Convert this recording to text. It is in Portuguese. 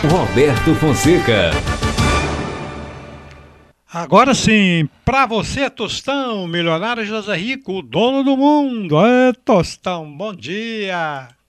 Roberto Fonseca. Agora sim, pra você, Tostão, milionário José Rico, o dono do mundo. É, Tostão, bom dia.